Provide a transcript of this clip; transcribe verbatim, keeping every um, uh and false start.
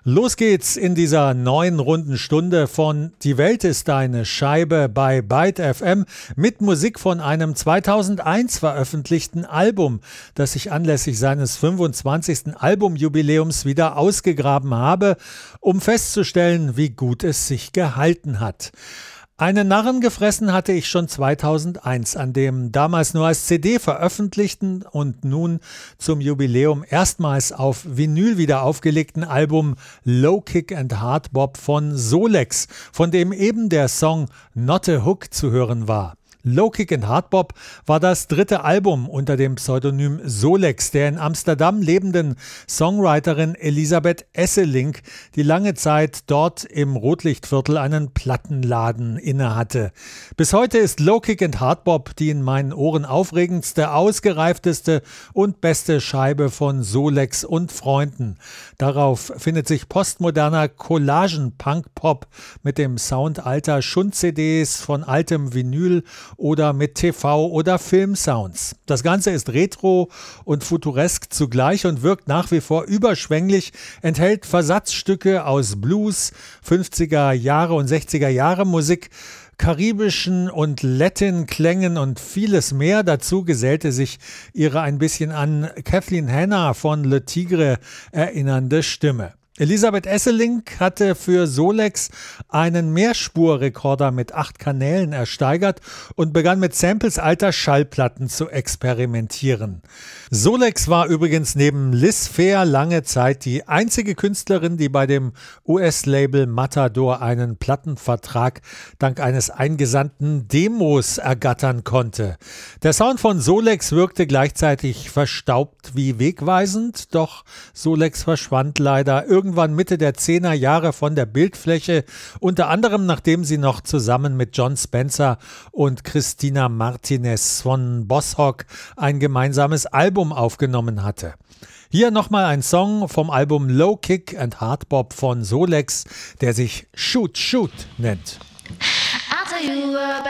Los geht's in dieser neuen runden Stunde von Die Welt ist eine Scheibe bei Byte F M mit Musik von einem zweitausendeins veröffentlichten Album, das ich anlässlich seines fünfundzwanzigsten Albumjubiläums wieder ausgegraben habe, um festzustellen, wie gut es sich gehalten hat. Einen Narren gefressen hatte ich schon zweitausendeins, an dem damals nur als C D veröffentlichten und nun zum Jubiläum erstmals auf Vinyl wieder aufgelegten Album Low Kick and Hard Bop von Solex, von dem eben der Song Not a Hook zu hören war. Low Kick and Hard Bop war das dritte Album unter dem Pseudonym Solex der in Amsterdam lebenden Songwriterin Elisabeth Esselink, die lange Zeit dort im Rotlichtviertel einen Plattenladen innehatte. Bis heute ist Low Kick and Hard Bop die in meinen Ohren aufregendste, ausgereifteste und beste Scheibe von Solex und Freunden. Darauf findet sich postmoderner Collagen-Punk-Pop mit dem Sound alter Schund-C Ds von altem Vinyl oder mit T V- oder Filmsounds. Das Ganze ist retro und futuresk zugleich und wirkt nach wie vor überschwänglich, enthält Versatzstücke aus Blues, fünfziger Jahre und sechziger Jahre Musik, karibischen und Latin-Klängen und vieles mehr. Dazu gesellte sich ihre ein bisschen an Kathleen Hanna von Le Tigre erinnernde Stimme. Elisabeth Esselink hatte für Solex einen Mehrspurrekorder mit acht Kanälen ersteigert und begann mit Samples alter Schallplatten zu experimentieren. Solex war übrigens neben Liz Phair lange Zeit die einzige Künstlerin, die bei dem U S-Label Matador einen Plattenvertrag dank eines eingesandten Demos ergattern konnte. Der Sound von Solex wirkte gleichzeitig verstaubt wie wegweisend, doch Solex verschwand leider irgendwann Irgendwann Mitte der zehner Jahre von der Bildfläche, unter anderem nachdem sie noch zusammen mit John Spencer und Christina Martinez von Bosshock ein gemeinsames Album aufgenommen hatte. Hier nochmal ein Song vom Album Low Kick and Hard Bop von Solex, der sich Shoot Shoot nennt.